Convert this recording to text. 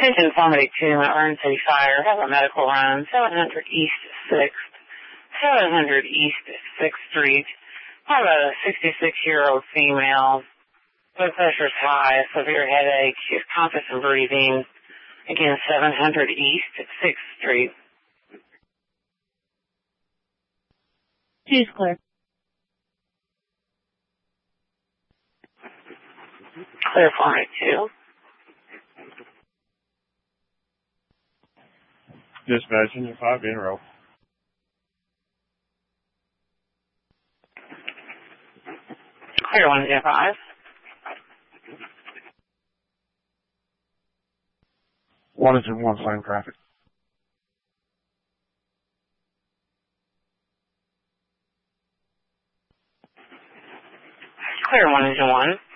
Attention Pharmacy 2, Mount Vernon City Fire. Have a medical run. 700 East 6th. 700 East 6th Street. Have a 66-year-old female. Blood pressure's high, severe headache. She's conscious and breathing. Again, 700 East 6th Street. Two's clear. Clear Pharmacy 2. Dispatch Engine 5 in row. Clear 105. 101 flame traffic. Clear 101.